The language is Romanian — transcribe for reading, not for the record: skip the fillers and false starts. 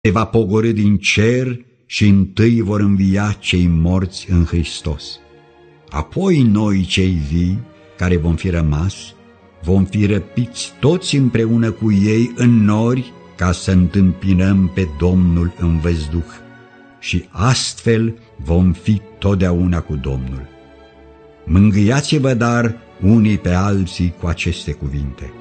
se va pogorî din cer și întâi vor învia cei morți în Hristos. Apoi noi, cei vii, care vom fi rămas, vom fi răpiți toți împreună cu ei în nori ca să întâmpinăm pe Domnul în văzduh și astfel vom fi totdeauna cu Domnul. Mângâiați-vă dar unii pe alții cu aceste cuvinte.